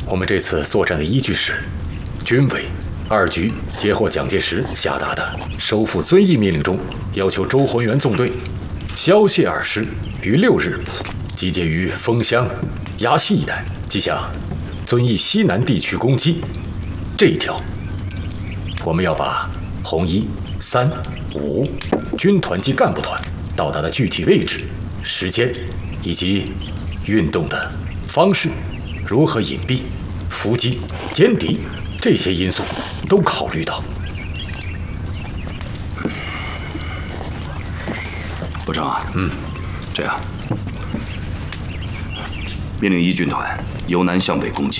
我们这次作战的依据是军委2局接获蒋介石下达的收复遵义命令中，要求周浑元纵队萧谢2师于6日集结于丰乡、崖西一带，即向遵义西南地区攻击。这一条，我们要把红1、3、5军团及干部团到达的具体位置、时间以及运动的方式、如何隐蔽、伏击、歼敌这些因素都考虑到。 部长啊，这样，命令1军团由南向北攻击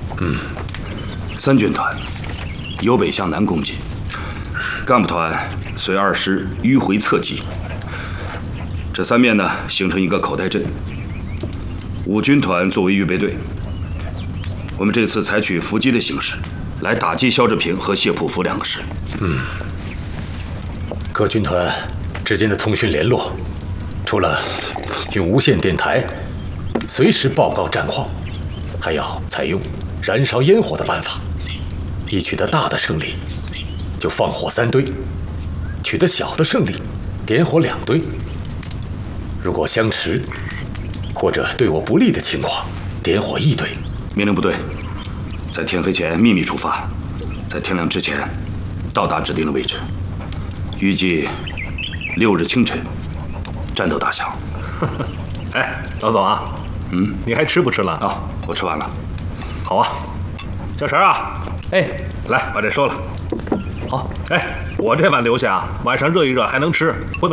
，3军团由北向南攻击，干部团随2师迂回侧击。这3面呢，形成一个口袋阵。5军团作为预备队，我们这次采取伏击的形式，来打击肖志平和谢普福2个师。 各军团之间的通讯联络，除了用无线电台随时报告战况，还要采用燃烧烟火的办法。一取得大的胜利，就放火3堆；取得小的胜利，点火2堆。如果相持或者对我不利的情况，点火1堆。 命令部队在天黑前秘密出发，在天亮之前到达指定的位置。预计6日清晨战斗打响。 哎，老总啊，你还吃不吃了啊？我吃完了。 好啊，小陈啊，哎，来把这收了。好，哎，我这碗留下啊，晚上热一热还能吃，不能。